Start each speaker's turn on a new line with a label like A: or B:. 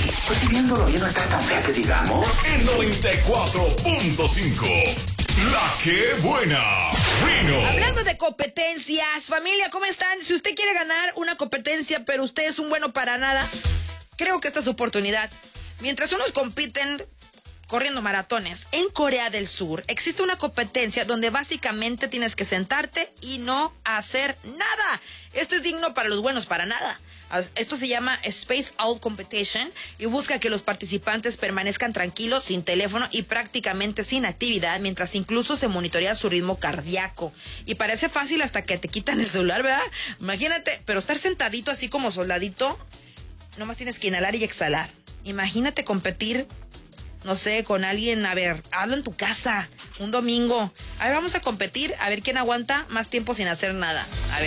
A: Pues viéndolo bien no está tan fea que digamos.
B: El 94.5. La que buena. Vino.
C: Hablando de competencias, familia, ¿cómo están? Si usted quiere ganar una competencia, pero usted es un bueno para nada, creo que esta es su oportunidad. Mientras unos compiten corriendo maratones, en Corea del Sur existe una competencia donde básicamente tienes que sentarte y no hacer nada. Esto es digno para los buenos para nada. Esto se llama Space Out Competition y busca que los participantes permanezcan tranquilos, sin teléfono y prácticamente sin actividad, mientras incluso se monitorea su ritmo cardíaco. Y parece fácil hasta que te quitan el celular, ¿verdad? Imagínate, pero estar sentadito así como soldadito, nomás tienes que inhalar y exhalar. Imagínate competir, no sé, con alguien, a ver, hazlo en tu casa, un domingo. A ver, vamos a competir, a ver quién aguanta más tiempo sin hacer nada. A ver.